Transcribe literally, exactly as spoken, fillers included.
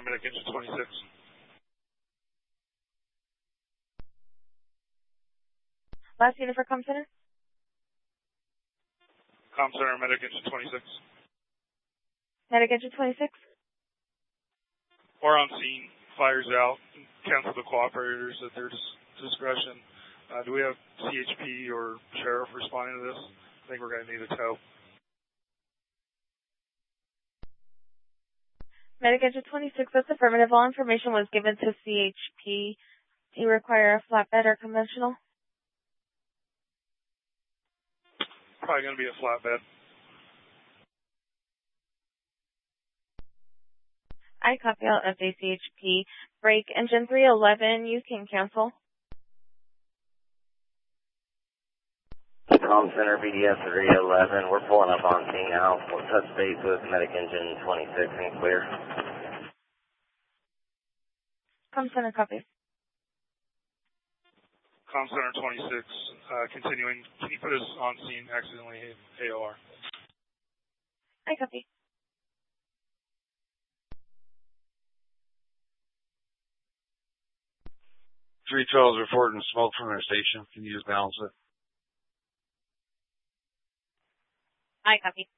Medic Engine twenty-six. Last unit for Com Center. Com Center, Medic Engine twenty-six. Medic Engine twenty-six. We're on scene. Fire's out. Cancel the cooperators at their dis discretion. Uh, do we have C H P or Sheriff responding to this? I think we're going to need a tow. Medic Engine twenty-six, that's affirmative. All information was given to C H P. Do you require a flatbed or conventional? Probably going to be a flatbed. I copy out of C H P. Break engine three eleven, you can cancel. Com Center, B D S three eleven, we're pulling up on scene now. We'll touch base with Medic Engine twenty-six and clear. Com Center, copy. Com Center twenty-six, uh, continuing. Can you put us on scene accidentally A O R? I copy. three twelve is reporting smoke from their station. Can you just balance it? I copy.